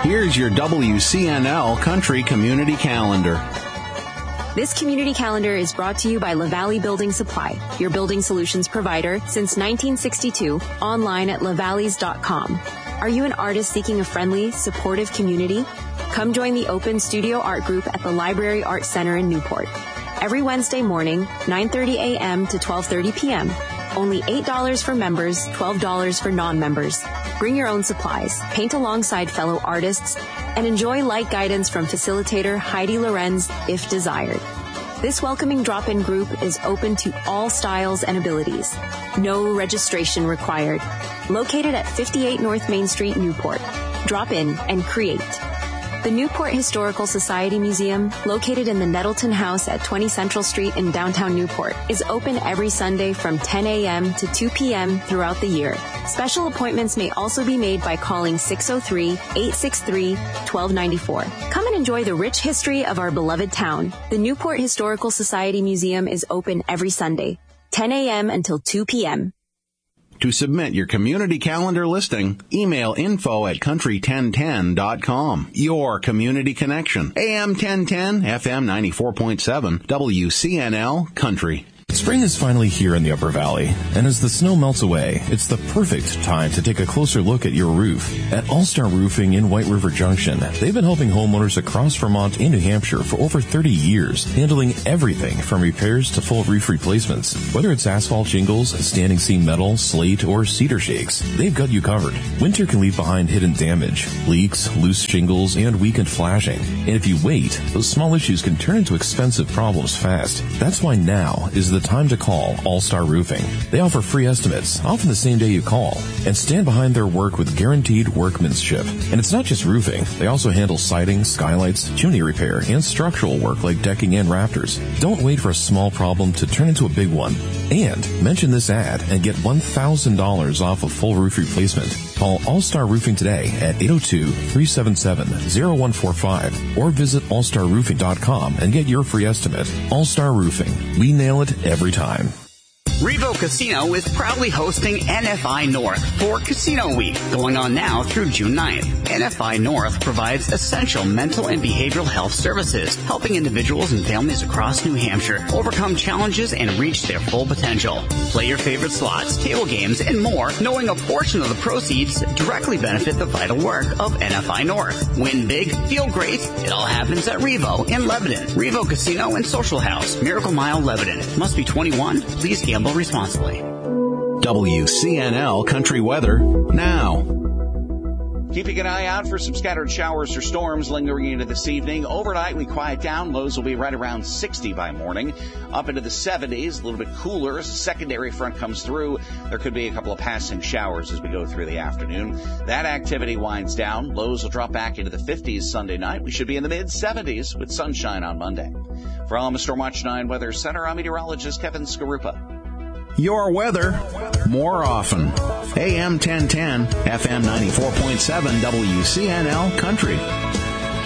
Here's your WCNL Country Community Calendar. This community calendar is brought to you by LaValley Building Supply, your building solutions provider since 1962, online at lavalleys.com. Are you an artist seeking a friendly, supportive community? Come join the Open Studio Art Group at the Library Arts Center in Newport. Every Wednesday morning, 9:30 a.m. to 12:30 p.m. Only $8 for members, $12 for non-members. Bring your own supplies, paint alongside fellow artists, and enjoy light guidance from facilitator Heidi Lorenz if desired. This welcoming drop-in group is open to all styles and abilities. No registration required. Located at 58 North Main Street, Newport. Drop in and create. The Newport Historical Society Museum, located in the Nettleton House at 20 Central Street in downtown Newport, is open every Sunday from 10 a.m. to 2 p.m. throughout the year. Special appointments may also be made by calling 603-863-1294. Come and enjoy the rich history of our beloved town. The Newport Historical Society Museum is open every Sunday, 10 a.m. until 2 p.m. To submit your community calendar listing, email info@country1010.com. Your community connection. AM 1010, FM 94.7, WCNL Country. Spring is finally here in the Upper Valley, and as the snow melts away, it's the perfect time to take a closer look at your roof. At All-Star Roofing in White River Junction, they've been helping homeowners across Vermont and New Hampshire for over 30 years, handling everything from repairs to full roof replacements. Whether it's asphalt shingles, standing seam metal, slate, or cedar shakes, they've got you covered. Winter can leave behind hidden damage, leaks, loose shingles, and weakened flashing. And if you wait, those small issues can turn into expensive problems fast. That's why now is the time to call All-Star Roofing. They offer free estimates, often the same day you call, and stand behind their work with guaranteed workmanship. And it's not just roofing. They also handle siding, skylights, chimney repair, and structural work like decking and rafters. Don't wait for a small problem to turn into a big one. And mention this ad and get $1,000 off a full roof replacement. Call All-Star Roofing today at 802-377-0145 or visit allstarroofing.com and get your free estimate. All-Star Roofing. We nail it every time. Revo Casino is proudly hosting NFI North for Casino Week, going on now through June 9th. NFI North provides essential mental and behavioral health services, helping individuals and families across New Hampshire overcome challenges and reach their full potential. Play your favorite slots, table games, and more, knowing a portion of the proceeds directly benefit the vital work of NFI North. Win big, feel great. It all happens at Revo in Lebanon. Revo Casino and Social House, Miracle Mile, Lebanon. Must be 21. Please gamble responsibly. WCNL Country Weather now. Keeping an eye out for some scattered showers or storms lingering into this evening. Overnight, we quiet down. Lows will be right around 60 by morning. Up into the 70s, a little bit cooler as a secondary front comes through. There could be a couple of passing showers as we go through the afternoon. That activity winds down. Lows will drop back into the 50s Sunday night. We should be in the mid-70s with sunshine on Monday. For all, I'm Stormwatch 9 Weather Center, I'm meteorologist Kevin Skarupa. Your weather, more often. AM 1010, FM 94.7, WCNL Country.